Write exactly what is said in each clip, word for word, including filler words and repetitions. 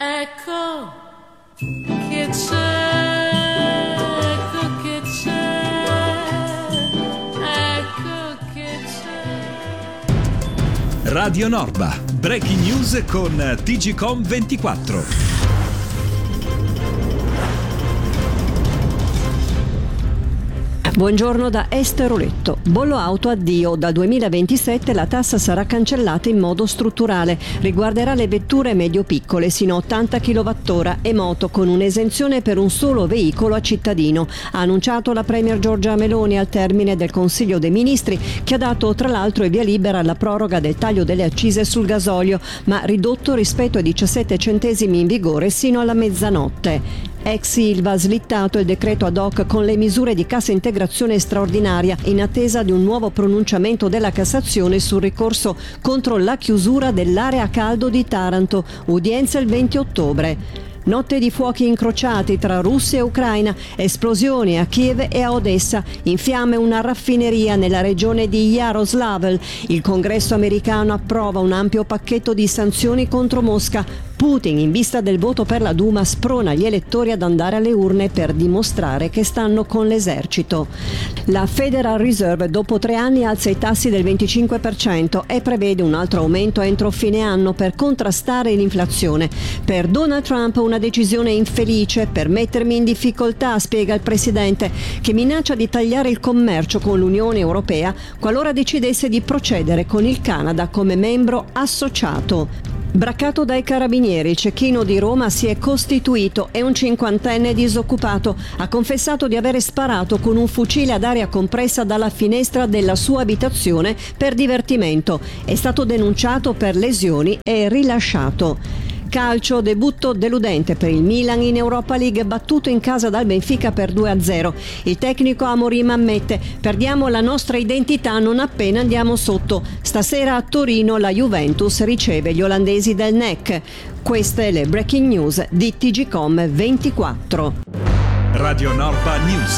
Ecco che c'è, ecco che c'è, ecco che c'è. Radio Norba, breaking news con T G Com ventiquattro. Buongiorno da Esther Oletto. Bollo auto addio. Dal duemilaventisette la tassa sarà cancellata in modo strutturale. Riguarderà le vetture medio-piccole sino a ottanta chilowattora e moto con un'esenzione per un solo veicolo a cittadino. Ha annunciato la Premier Giorgia Meloni al termine del Consiglio dei Ministri, che ha dato tra l'altro il via libera alla proroga del taglio delle accise sul gasolio, ma ridotto rispetto ai diciassette centesimi in vigore sino alla mezzanotte. Ex Ilva ha slittato il decreto ad hoc con le misure di cassa integrazione straordinaria in attesa di un nuovo pronunciamento della Cassazione sul ricorso contro la chiusura dell'area a caldo di Taranto, udienza il venti ottobre. Notte di fuochi incrociati tra Russia e Ucraina, esplosioni a Kiev e a Odessa, in fiamme una raffineria nella regione di Yaroslavl. Il Congresso americano approva un ampio pacchetto di sanzioni contro Mosca. Putin, in vista del voto per la Duma, sprona gli elettori ad andare alle urne per dimostrare che stanno con l'esercito. La Federal Reserve dopo tre anni alza i tassi del venticinque per cento e prevede un altro aumento entro fine anno per contrastare l'inflazione. Per Donald Trump una decisione infelice per mettermi in difficoltà, spiega il presidente, che minaccia di tagliare il commercio con l'Unione Europea qualora decidesse di procedere con il Canada come membro associato. Braccato dai carabinieri, il cecchino di Roma si è costituito e un cinquantenne disoccupato ha confessato di avere sparato con un fucile ad aria compressa dalla finestra della sua abitazione per divertimento. È stato denunciato per lesioni e rilasciato. Calcio, debutto deludente per il Milan in Europa League, battuto in casa dal Benfica per due a zero. Il tecnico Amorim ammette: perdiamo la nostra identità non appena andiamo sotto. Stasera a Torino la Juventus riceve gli olandesi del N E C. Queste le breaking news di T G Com ventiquattro. Radio Norba News.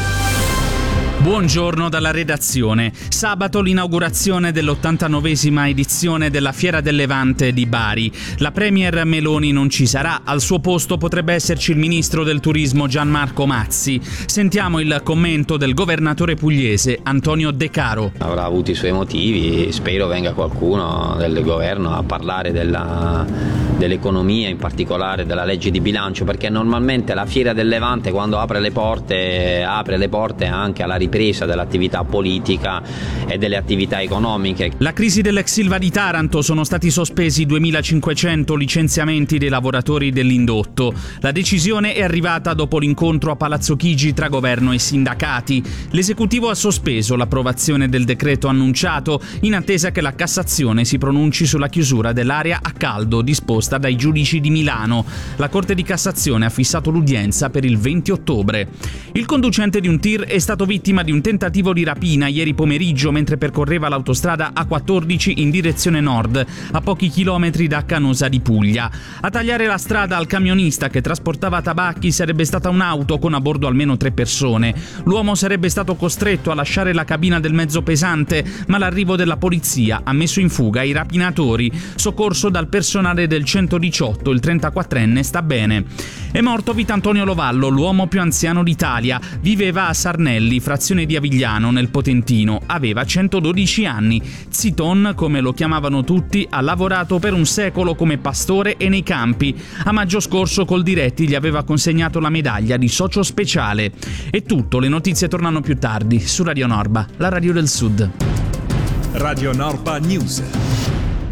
Buongiorno dalla redazione. Sabato l'inaugurazione dell'ottantanovesima edizione della Fiera del Levante di Bari. La Premier Meloni non ci sarà, al suo posto potrebbe esserci il ministro del turismo Gianmarco Mazzi. Sentiamo il commento del governatore pugliese Antonio De Caro. Avrà avuto i suoi motivi, spero venga qualcuno del governo a parlare della, dell'economia, in particolare della legge di bilancio, perché normalmente la Fiera del Levante, quando apre le porte, apre le porte anche alla ripresa dell'attività politica e delle attività economiche. La crisi dell'ex Ilva di Taranto: sono stati sospesi duemilacinquecento licenziamenti dei lavoratori dell'indotto. La decisione è arrivata dopo l'incontro a Palazzo Chigi tra governo e sindacati. L'esecutivo ha sospeso l'approvazione del decreto annunciato in attesa che la Cassazione si pronunci sulla chiusura dell'area a caldo disposta dai giudici di Milano. La Corte di Cassazione ha fissato l'udienza per il venti ottobre. Il conducente di un tir è stato vittima di un tentativo di rapina ieri pomeriggio mentre percorreva l'autostrada A quattordici in direzione nord, a pochi chilometri da Canosa di Puglia. A tagliare la strada al camionista che trasportava tabacchi sarebbe stata un'auto con a bordo almeno tre persone. L'uomo sarebbe stato costretto a lasciare la cabina del mezzo pesante, ma l'arrivo della polizia ha messo in fuga i rapinatori. Soccorso dal personale del centodiciotto, il trentaquattrenne sta bene. È morto Vitantonio Lovallo, l'uomo più anziano d'Italia. Viveva a Sarnelli, frazione di Avigliano, nel Potentino. Aveva centododici anni. Ziton, come lo chiamavano tutti, ha lavorato per un secolo come pastore e nei campi. A maggio scorso Coldiretti gli aveva consegnato la medaglia di socio speciale. È tutto, le notizie tornano più tardi su Radio Norba, la radio del Sud. Radio Norba News.